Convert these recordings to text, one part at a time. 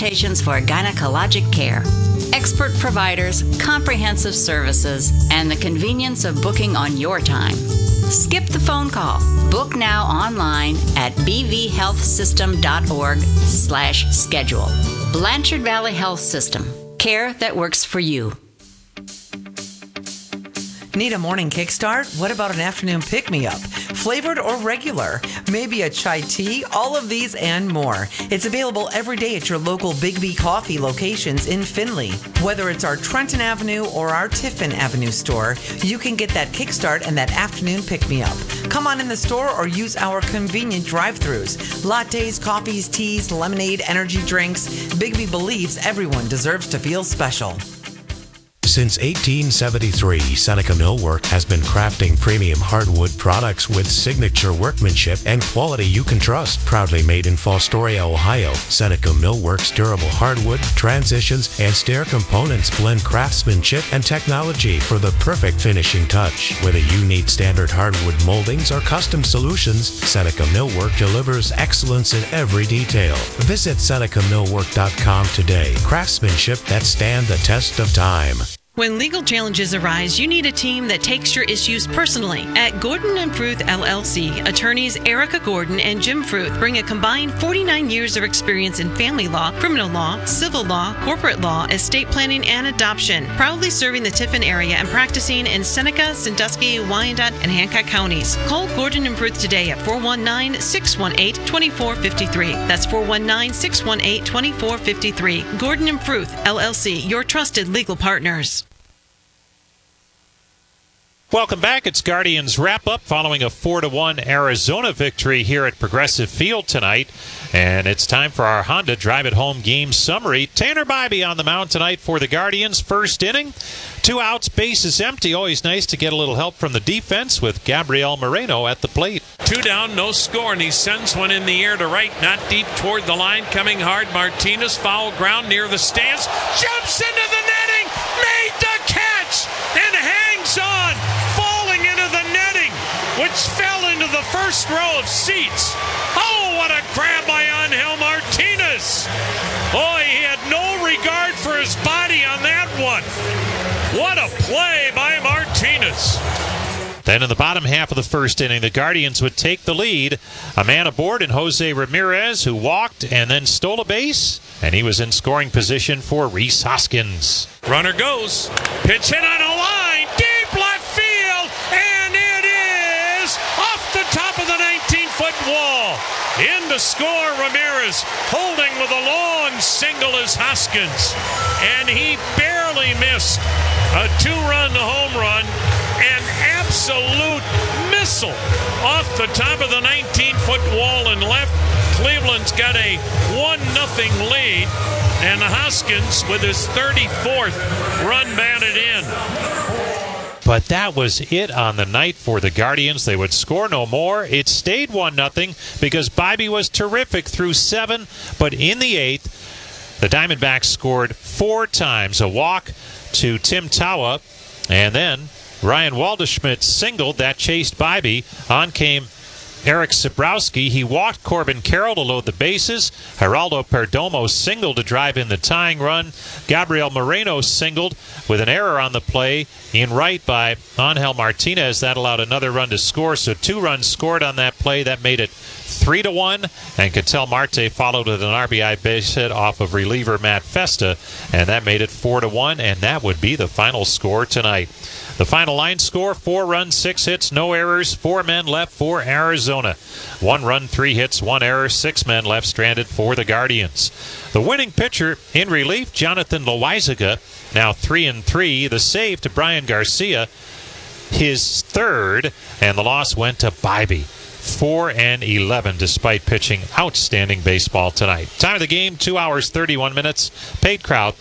consultations for gynecologic care, expert providers, comprehensive services, and the convenience of booking on your time. Skip the phone call. Book now online at bvhealthsystem.org/schedule. Blanchard Valley Health System. Care that works for you. Need a morning kickstart? What about an afternoon pick-me-up? Flavored or regular? Maybe a chai tea? All of these and more. It's available every day at your local Big B Coffee locations in Findlay. Whether it's our Trenton Avenue or our Tiffin Avenue store, you can get that kickstart and that afternoon pick-me-up. Come on in the store or use our convenient drive-thrus. Lattes, coffees, teas, lemonade, energy drinks. Big B believes everyone deserves to feel special. Since 1873, Seneca Millwork has been crafting premium hardwood products with signature workmanship and quality you can trust. Proudly made in Fostoria, Ohio, Seneca Millwork's durable hardwood, transitions, and stair components blend craftsmanship and technology for the perfect finishing touch. Whether you need standard hardwood moldings or custom solutions, Seneca Millwork delivers excellence in every detail. Visit SenecaMillwork.com today. Craftsmanship that stand the test of time. When legal challenges arise, you need a team that takes your issues personally. At Gordon & Fruth LLC, attorneys Erica Gordon and Jim Fruth bring a combined 49 years of experience in family law, criminal law, civil law, corporate law, estate planning, and adoption. Proudly serving the Tiffin area and practicing in Seneca, Sandusky, Wyandotte, and Hancock counties. Call Gordon & Fruth today at 419-618-2453. That's 419-618-2453. Gordon & Fruth LLC, your trusted legal partners. Welcome back. It's Guardians wrap-up following a 4-1 Arizona victory here at Progressive Field tonight. And it's time for our Honda Drive It Home game summary. Tanner Bybee on the mound tonight for the Guardians. First inning, 2 outs, bases empty. Always nice to get a little help from the defense with Gabriel Moreno at the plate. 2 down, no score, and he sends one in the air to right, not deep toward the line. Coming hard, Martinez, foul ground near the stands. Jumps into the netting, made the catch, and hangs on. Which fell into the first row of seats. Oh, what a grab by Angel Martinez. Boy, he had no regard for his body on that one. What a play by Martinez. Then in the bottom half of the first inning, the Guardians would take the lead. A man aboard in Jose Ramirez, who walked and then stole a base, and he was in scoring position for Rhys Hoskins. Runner goes. Pitch hit on a line. Deep left field. And it is off the top of the 19-foot wall. In to score, Ramirez, holding with a long single is Hoskins. And he barely missed a 2-run home run. An absolute missile off the top of the 19-foot wall and left. Cleveland's got a 1-0 lead. And Hoskins with his 34th run batted in. But that was it on the night for the Guardians. They would score no more. It stayed 1-0 because Bybee was terrific through 7. But in the 8th, the Diamondbacks scored 4 times. A walk to Tim Tawa, and then Ryan Waldschmidt singled. That chased Bybee. On came Eric Sabrowski. He walked Corbin Carroll to load the bases. Geraldo Perdomo singled to drive in the tying run. Gabriel Moreno singled with an error on the play in right by Angel Martinez. That allowed another run to score. So 2 runs scored on that play. That made it 3-1. And Ketel Marte followed with an RBI base hit off of reliever Matt Festa. And that made it 4-1. And that would be the final score tonight. The final line score, 4 runs, 6 hits, no errors, 4 men left for Arizona. 1 run, 3 hits, 1 error, 6 men left stranded for the Guardians. The winning pitcher in relief, Jonathan Loaizaga, now 3-3. The save to Brian Garcia, his 3rd, and the loss went to Bybee. 4-11 despite pitching outstanding baseball tonight. Time of the game, 2 hours, 31 minutes. Paid crowd,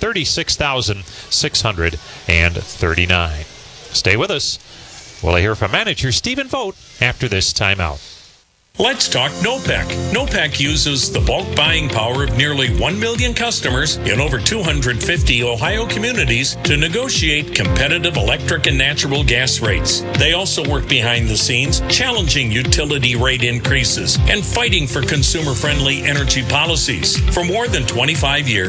36,639. Stay with us. We'll hear from manager Stephen Vogt after this timeout. Let's talk NOPEC. NOPEC uses the bulk buying power of nearly 1 million customers in over 250 Ohio communities to negotiate competitive electric and natural gas rates. They also work behind the scenes, challenging utility rate increases and fighting for consumer-friendly energy policies. For more than 25 years,